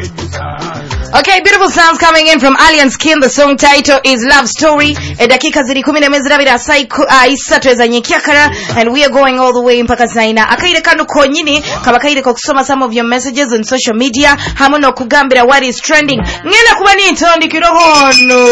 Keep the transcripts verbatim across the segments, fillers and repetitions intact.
Okay, beautiful sounds coming in from Alien Skin. The song title is Love Story. Edakika ziri kumi na mwezi rabira saiku isatu ezanyikiakara, and we are going all the way mpaka saina. Akaire kanu konyini kabakaire ko kusoma some of your messages on social media hamwe no kugambira what is trending. Ngena kuba ni ntondi kirohono.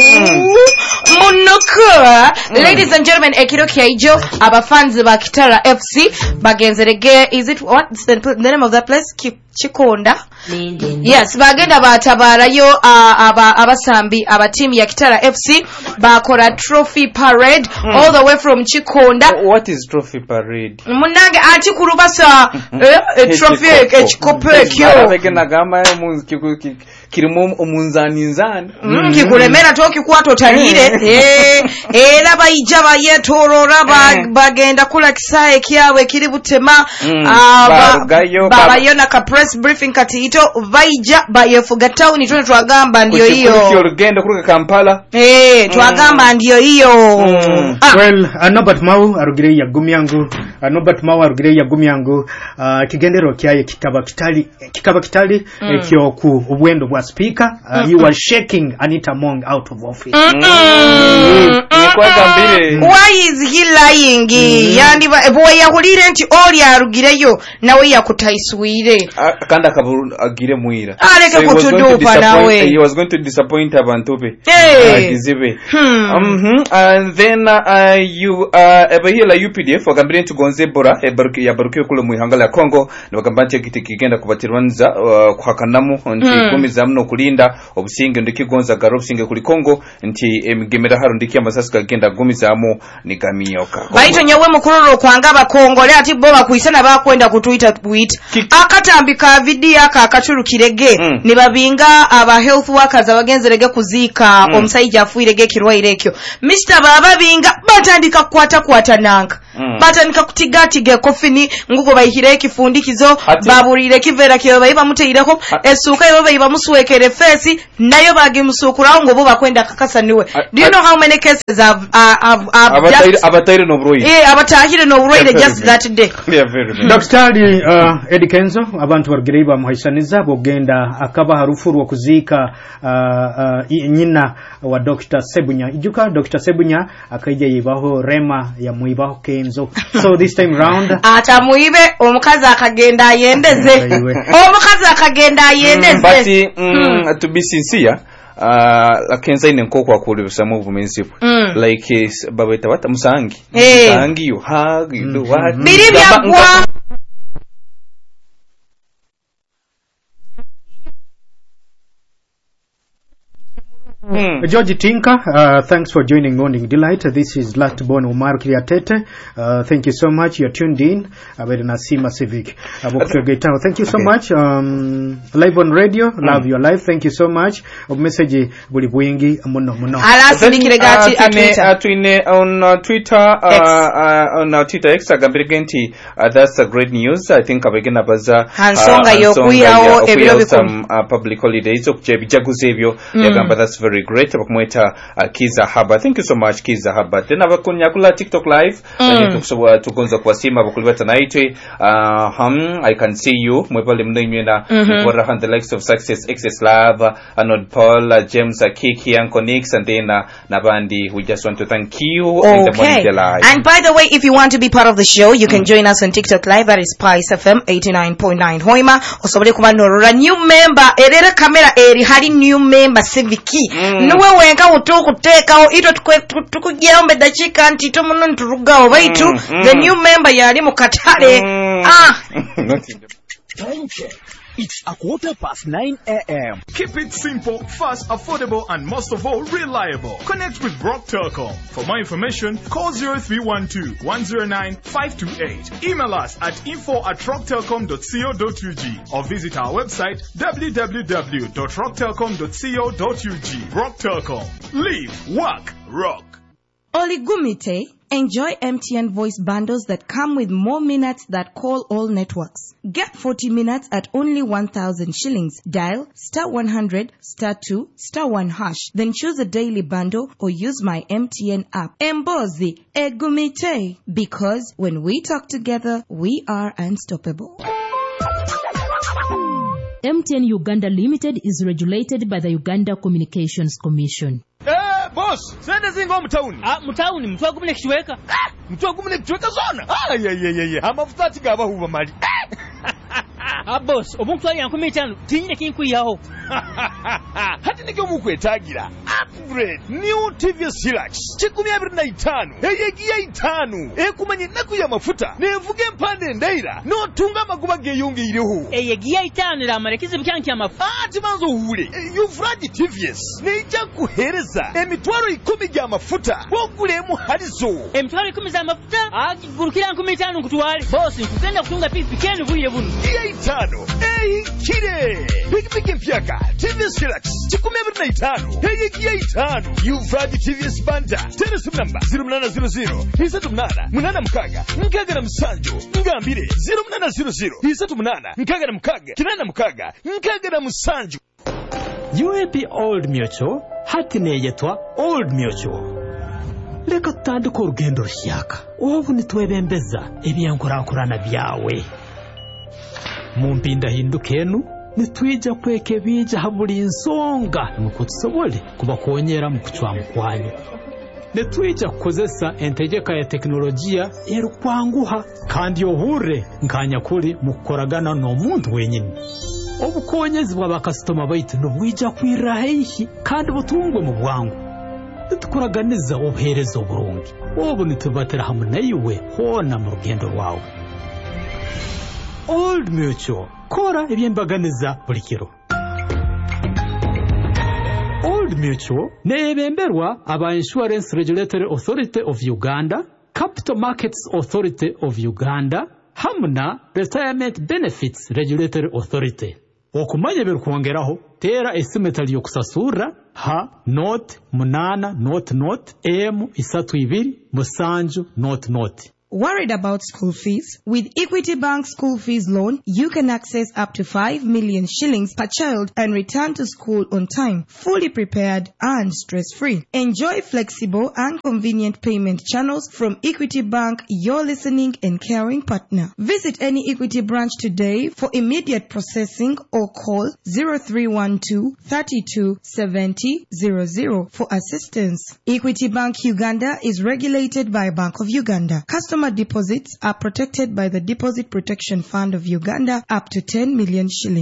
Munoka. Ladies and gentlemen, ekiro kyaijo abafanzi ba Kitara F C bagenzerege. Is it what's the, the name of that place? Chikonda. Yes, bagenda batabarayo uh, aba abasambi aba team ya Kitara F C bakora trophy parade mm. all the way from Chikonda. What is trophy parade? Munange ati kurubasa eh, trophy ekikope kyo. Bagenda gamba munzi kirimo omunzani nzani. Mm, kikuremera toki kwato talire. Eh era bayija bayetorora bagenda kula kisae kyawe kiri butema babayona ka press briefing kati ito vaija bayefuga town tune twagamba ndio hiyo kuki urugendo kuruka Kampala eh twagamba ndio hiyo. Well, Norbert Mau arugire ya gumyangu Norbert Mau arugire ya gumyangu kigendero kyaye kikaba kitali kikaba kitali ekyoku ubwendo bwa speaker you are shaking Anita Mong out of office. Why is he lying? Yandi boy yakulire nti oli arugireyo nawe yakutaiswire kanda kaburu agire muira aleke kutudupa nawe. He was going to disappoint abantu be kizibe mhm and then uh, you uh ebahila U P D F wakambire nti gonzebora ebaruki ya baruki kule muihangala ya Kongo nibagambanje kiti kigenda kubatirwanza kwa kanamu nti kumiza mno kulinda obusinge ndikigonza garo businge kuli Kongo nti emigemera haro ndiki amasasi kagenda gumizamo nigamioka baito nyewe mukuroro kwanga bakongole ati bo bakuyisana bakwenda kutuita kuita akatambika video aka akaturukirege mm. nibabinga aba health workers abagenzerege kuzika mm. omusayija afuirege kirwaire ekyo Mister Baba binga batandika kwata kwata nanga mm. batandika kutigatige kofini ngugo bayihire ekifundikizo baburire kivera kiyo bayiba muteireko esuka yo bayiba muswekere face nayo bagi musukuraho ngo bo bakwenda kakasaniwe. Do you know how many cases have uh, have, have abatayire no buroi eh abatahire no buroi just that day. Yeah, very very Doctor uh, Eddie Kenzo abantu bargireba muhaisaniza bogenda akaba harufuru wa kuzika uh, uh, nyina wa Doctor Sebunya ijuka Doctor Sebunya akaije yibaho rema ya muibaho Kenzo. So this time round ata muibe omukazi akagenda yendeze omukazi akagenda yendeze but mm, to be sincere uh Kenzo ine nkoko akuri busamo bumenzi mm. like babeta bata musangi hey. musangi you hug you do what biri byagwa Mm. George Tinka, uh, thanks for joining Morning Delight. This is Last Born Omar Kriatete. Uh, thank you so much. You're tuned in. Nasima Civic. Thank you so okay. much. Um, live on radio. Mm. Love your life. Thank you so much. Of message buli bwingi muno muno. Alasindikirega Twitter. On uh, Twitter, uh, uh, on uh, Twitter X agambirigenti. Uh, that's a great news. I think abegena baza Hansonga yokuyawo ebiro bikum. Some uh, public holidays okujebi jaguzebyo. Yagamba that's very great bakumweta uh, Kiza Haba. Thank you so much Kiza Haba. Tena bakunya kula TikTok live mm. uh, tugonza kwa sima bakulibata naitwe uh, hum I can see you mwepale mnenywena mm-hmm. for the likes of Success Excess Love Arnold Paul uh, James uh, Kiki Uncle Nix and then uh, Nabandi. We just want to thank you okay. in the morning live. And by the way, if you want to be part of the show, you can mm. join us on TikTok live. That is Spice F M eighty-nine point nine Hoima. Osobole kubanorora new member erera camera eri hari new member Civiki mm. nuwe wenga utokutekaho ito tukugyombe dachika anti to muno nturugaho baitu mm, mm. the new member yali mu katale mm. ah It's a quarter past nine a.m. Keep it simple, fast, affordable, and most of all, reliable. Connect with Rock Telecom. For more information, call zero three one two, one zero nine, five two eight. Email us at info at rock telecom dot co dot u g or visit our website w w w dot rock telecom dot co dot u g. Rock Telecom. Live, work, rock. Oligumite. Enjoy M T N voice bundles that come with more minutes that call all networks. Get forty minutes at only one thousand shillings. Dial star one hundred, star two, star one hash. Then choose a daily bundle or use my M T N app. Embozi, Egumite. Because when we talk together, we are unstoppable. M T N Uganda Limited is regulated by the Uganda Communications Commission. Eh, boss, sende zingo mtauni. Ah, mtauni, mtu agumune kichweka. Ah, mtu agumune kichweka zona. Ah, ye ye ye ye. Amafuta tigaba huba mali. Ah, boss, omuntu ali yankumi tano, tinyine kinkuyaho. Hati nikyo mukwetagira. Upgrade new T V S Hilux. Chikumi abiri na itano. Eyegiya itano. Ekumanye naku ya mafuta. Nevuge mpande ndaira. No tunga maguba geyungi iriho. Eyegiya itano la marekizi byanki ya mafuta. Ah, timanzo hure. Yuvraji T V S. Neija kuhereza. Emitwaro ikumi ya mafuta. Wogulemu harizo. Emitwaro ikumi za mafuta? Ah, gurukira yankumi tano kutuwale. Boss, nkugenda kutunga pikipiki buye bunu. Giya itano. Eyi kire. Pikipiki mpyaka. T V S Hilux. Chikumi abiri na itano. Eyegiya itano. Yuvraji T V S Banda. Telephone number zero nane zero zero isatu munana munana mukaga nkaga na musanju ngambire zero nane zero zero isatu munana nkaga na mukaga kinana mukaga nkaga na musanju. U A P Old Mutual hati neyetwa Old Mutual. Leka tutandika urugendo rushyaka ubu nitwebembeza ebyankurankurana byawe mu mpinda hindukenu nitwija kweke bija haburi insonga nuko tusobole kuba konyera mu kucwa mukwanyu netwija kukozesa entegeka ya teknolojia erukwanguha kandi ohure nkanya kuri mukoragana no muntu wenyine obukonyezi bwa bakastoma baitu no bwija kwirahihi kandi butungwe mu bwangu nitukoraganiza obuherezo burungi obu nitubatera hamwe nayiwe hona mu rugendo rwawe. Old Mutual kora ebyembaganiza buli kiro. Old Mutual nebemberwa aba Insurance Regulatory Authority of Uganda, Capital Markets Authority of Uganda, hamna Retirement Benefits Regulatory Authority. Okumanya berukongeraho tera esimetali yokusasura ha note munana note note m isatu ibiri musanju note note. Worried about school fees? With Equity Bank School Fees Loan, you can access up to five million shillings per child and return to school on time, fully prepared and stress-free. Enjoy flexible and convenient payment channels from Equity Bank, your listening and caring partner. Visit any Equity branch today for immediate processing or call zero three one two, three two seven zero zero zero for assistance. Equity Bank Uganda is regulated by Bank of Uganda. Customer deposits are protected by the Deposit Protection Fund of Uganda up to ten million shillings.